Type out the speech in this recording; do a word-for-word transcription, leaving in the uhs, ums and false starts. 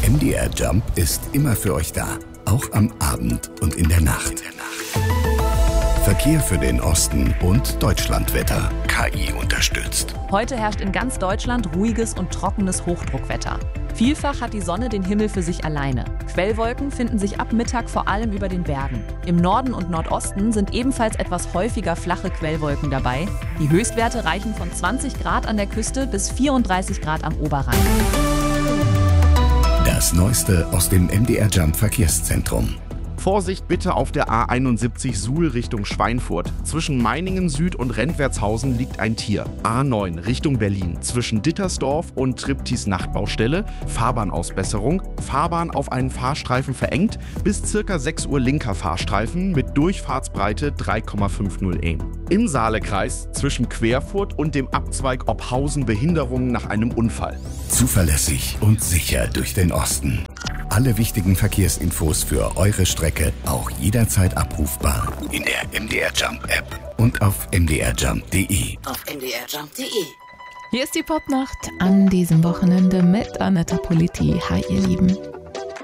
M D R Jump ist immer für euch da, auch am Abend und in der Nacht. Verkehr für den Osten und Deutschlandwetter. K I unterstützt. Heute herrscht in ganz Deutschland ruhiges und trockenes Hochdruckwetter. Vielfach hat die Sonne den Himmel für sich alleine. Quellwolken finden sich ab Mittag vor allem über den Bergen. Im Norden und Nordosten sind ebenfalls etwas häufiger flache Quellwolken dabei. Die Höchstwerte reichen von zwanzig Grad an der Küste bis vierunddreißig Grad am Oberrhein. Das Neueste aus dem M D R Jump Verkehrszentrum. Vorsicht bitte auf der A einundsiebzig Suhl Richtung Schweinfurt. Zwischen Meiningen Süd und Rentwertshausen liegt ein Tier. A neun Richtung Berlin. Zwischen Dittersdorf und Triptis Nachtbaustelle. Fahrbahnausbesserung. Fahrbahn auf einen Fahrstreifen verengt. Bis circa sechs Uhr linker Fahrstreifen mit Durchfahrtsbreite drei Komma fünfzig E. Im Saalekreis zwischen Querfurt und dem Abzweig Ophausen Behinderungen nach einem Unfall. Zuverlässig und sicher durch den Osten. Alle wichtigen Verkehrsinfos für eure Strecke auch jederzeit abrufbar in der M D R Jump App und auf m d r jump punkt d e. Auf m d r jump punkt d e. Hier ist die Popnacht an diesem Wochenende mit Aneta Politi. Hi ihr Lieben.